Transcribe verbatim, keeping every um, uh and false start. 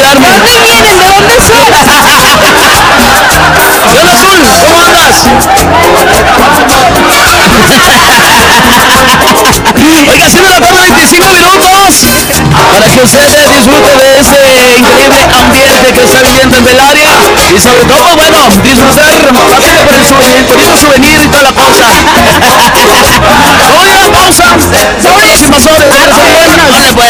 saludarme. ¿De dónde vienen? ¿De dónde son? Hola Azul, ¿cómo andas? Oiga, siendo la tarde veinticinco minutos para que ustedes disfruten de este increíble ambiente que está viviendo en Belaria y sobre todo, bueno, disfrutar